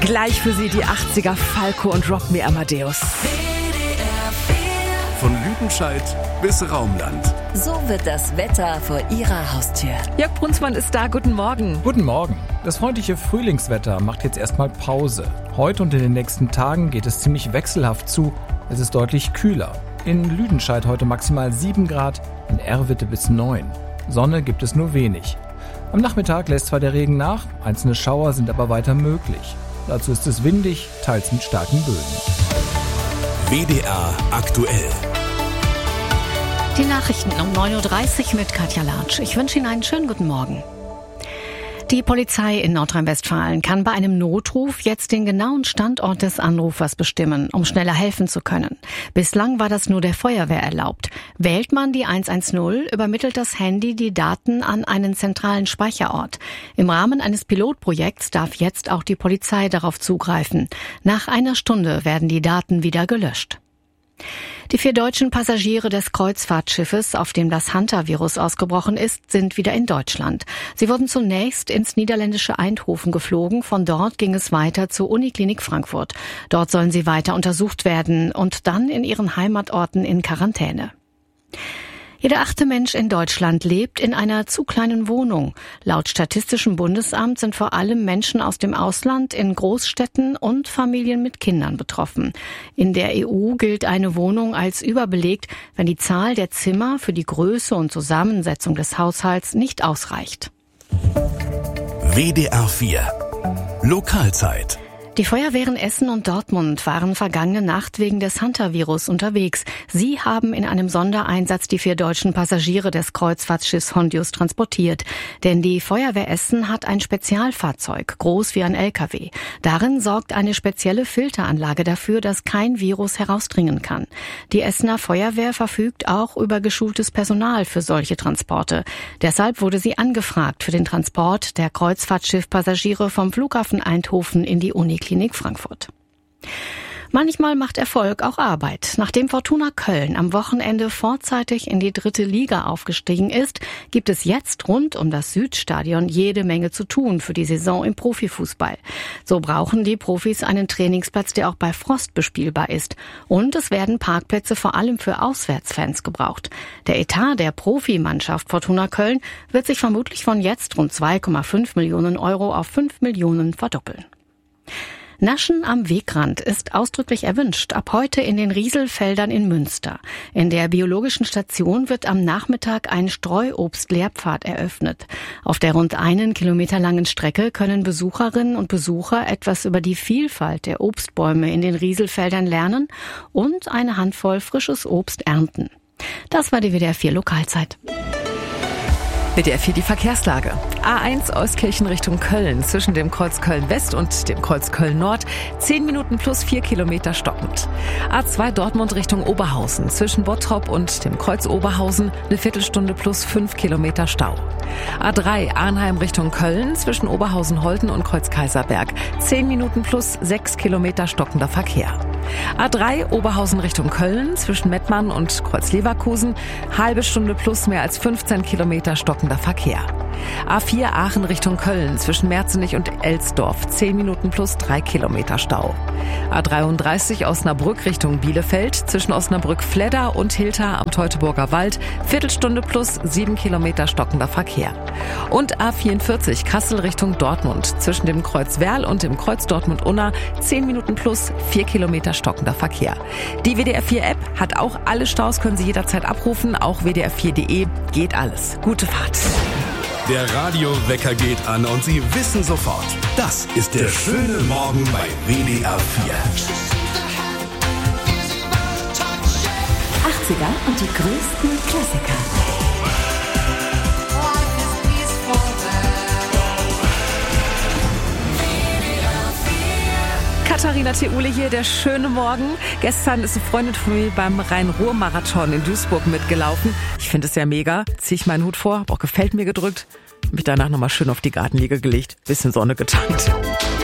Gleich für Sie die 80er Falco und Rock Me Amadeus. Von Lüdenscheid bis Raumland. So wird das Wetter vor Ihrer Haustür. Jörg Brunsmann ist da, guten Morgen. Guten Morgen. Das freundliche Frühlingswetter macht jetzt erstmal Pause. Heute und in den nächsten Tagen geht es ziemlich wechselhaft zu. Es ist deutlich kühler. In Lüdenscheid heute maximal 7 Grad, in Erwitte bis 9. Sonne gibt es nur wenig. Am Nachmittag lässt zwar der Regen nach, einzelne Schauer sind aber weiter möglich. Dazu ist es windig, teils mit starken Böen. WDR aktuell. Die Nachrichten um 9.30 Uhr mit Katja Latsch. Ich wünsche Ihnen einen schönen guten Morgen. Die Polizei in Nordrhein-Westfalen kann bei einem Notruf jetzt den genauen Standort des Anrufers bestimmen, um schneller helfen zu können. Bislang war das nur der Feuerwehr erlaubt. Wählt man die 110, übermittelt das Handy die Daten an einen zentralen Speicherort. Im Rahmen eines Pilotprojekts darf jetzt auch die Polizei darauf zugreifen. Nach einer Stunde werden die Daten wieder gelöscht. Die 4 deutschen Passagiere des Kreuzfahrtschiffes, auf dem das Hantavirus ausgebrochen ist, sind wieder in Deutschland. Sie wurden zunächst ins niederländische Eindhoven geflogen. Von dort ging es weiter zur Uniklinik Frankfurt. Dort sollen sie weiter untersucht werden und dann in ihren Heimatorten in Quarantäne. Jeder 8. Mensch in Deutschland lebt in einer zu kleinen Wohnung. Laut Statistischem Bundesamt sind vor allem Menschen aus dem Ausland in Großstädten und Familien mit Kindern betroffen. In der EU gilt eine Wohnung als überbelegt, wenn die Zahl der Zimmer für die Größe und Zusammensetzung des Haushalts nicht ausreicht. WDR 4 Lokalzeit. Die Feuerwehren Essen und Dortmund waren vergangene Nacht wegen des Hantavirus unterwegs. Sie haben in einem Sondereinsatz die 4 deutschen Passagiere des Kreuzfahrtschiffs Hondius transportiert. Denn die Feuerwehr Essen hat ein Spezialfahrzeug, groß wie ein LKW. Darin sorgt eine spezielle Filteranlage dafür, dass kein Virus herausdringen kann. Die Essener Feuerwehr verfügt auch über geschultes Personal für solche Transporte. Deshalb wurde sie angefragt für den Transport der Kreuzfahrtschiffpassagiere vom Flughafen Eindhoven in die Uniklinik Frankfurt. Manchmal macht Erfolg auch Arbeit. Nachdem Fortuna Köln am Wochenende vorzeitig in die 3. Liga aufgestiegen ist, gibt es jetzt rund um das Südstadion jede Menge zu tun für die Saison im Profifußball. So brauchen die Profis einen Trainingsplatz, der auch bei Frost bespielbar ist. Und es werden Parkplätze vor allem für Auswärtsfans gebraucht. Der Etat der Profimannschaft Fortuna Köln wird sich vermutlich von jetzt rund 2,5 Millionen Euro auf 5 Millionen verdoppeln. Naschen am Wegrand ist ausdrücklich erwünscht, ab heute in den Rieselfeldern in Münster. In der biologischen Station wird am Nachmittag ein Streuobstlehrpfad eröffnet. Auf der rund 1 Kilometer langen Strecke können Besucherinnen und Besucher etwas über die Vielfalt der Obstbäume in den Rieselfeldern lernen und eine Handvoll frisches Obst ernten. Das war die WDR 4 Lokalzeit. WDR 4 die Verkehrslage. A1 Euskirchen Richtung Köln, zwischen dem Kreuz Köln-West und dem Kreuz Köln-Nord, 10 Minuten plus 4 Kilometer stockend. A2 Dortmund Richtung Oberhausen, zwischen Bottrop und dem Kreuz Oberhausen, eine Viertelstunde plus 5 Kilometer Stau. A3 Arnheim Richtung Köln, zwischen Oberhausen-Holten und Kreuz Kaiserberg, 10 Minuten plus 6 Kilometer stockender Verkehr. A3 Oberhausen Richtung Köln, zwischen Mettmann und Kreuz Leverkusen, halbe Stunde plus mehr als 15 Kilometer stockender Verkehr. A4 Aachen Richtung Köln, zwischen Merzenich und Elsdorf, 10 Minuten plus 3 Kilometer Stau. A33 Osnabrück Richtung Bielefeld, zwischen Osnabrück-Fledder und Hilter am Teutoburger Wald, Viertelstunde plus 7 Kilometer stockender Verkehr. Und A44 Kassel Richtung Dortmund, zwischen dem Kreuz Werl und dem Kreuz Dortmund-Unna, 10 Minuten plus 4 Kilometer stockender Verkehr. Die WDR 4 App hat auch alle Staus, können Sie jederzeit abrufen, auch WDR4.de, geht alles. Gute Fahrt. Der Radiowecker geht an und Sie wissen sofort, das ist der schöne Morgen bei WDR 4. 80er und die größten Klassiker. Katharina Theule hier, der schöne Morgen. Gestern ist eine Freundin von mir beim Rhein-Ruhr-Marathon in Duisburg mitgelaufen. Ich finde es ja mega. Ziehe ich meinen Hut vor, hab auch gefällt mir gedrückt. Mich danach nochmal schön auf die Gartenliege gelegt, bisschen Sonne getankt.